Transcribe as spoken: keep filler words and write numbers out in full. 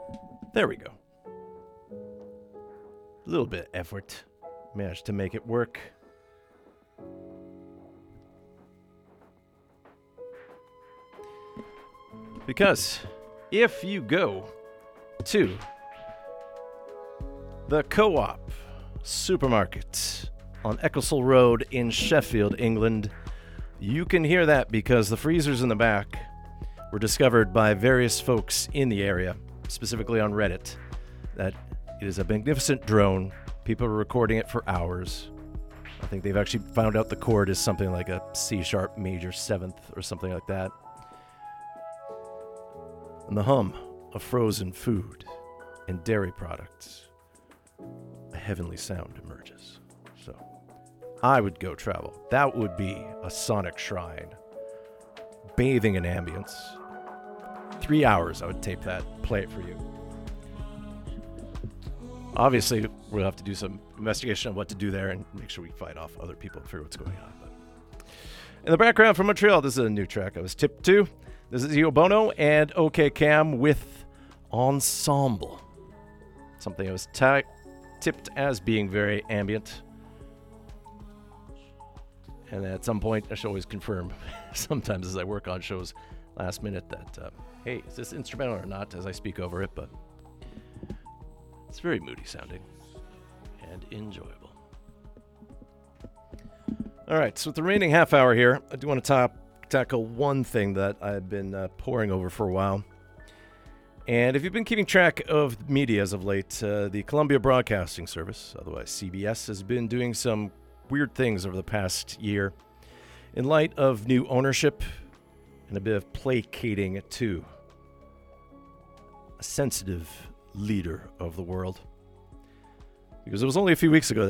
There we go. A little bit of effort. Managed to make it work. Because if you go to the Co-op supermarket on Ecclesall Road in Sheffield, England, you can hear that because the freezers in the back were discovered by various folks in the area, specifically on Reddit, that it is a magnificent drone. People are recording it for hours. I think they've actually found out the chord is something like a C-sharp major seventh or something like that. And the hum of frozen food and dairy products, a heavenly sound emerges. So I would go travel. That would be a sonic shrine. Bathing in ambience. Three hours I would tape that, play it for you. Obviously, we'll have to do some investigation on what to do there and make sure we fight off other people and figure what's going on. But in the background from Montreal, this is a new track I was tipped to. This is Io Bono and OK Cam with Ensemble. Something I was t- tipped as being very ambient. And at some point, I should always confirm, sometimes as I work on shows last minute, that, uh, hey, is this instrumental or not as I speak over it, but it's very moody sounding and enjoyable. All right, so with the remaining half hour here, I do want to top, tackle one thing that I've been uh, poring over for a while. And if you've been keeping track of media as of late, uh, the Columbia Broadcasting Service, otherwise C B S, has been doing some weird things over the past year in light of new ownership and a bit of placating to a sensitive leader of the world. Because it was only a few weeks ago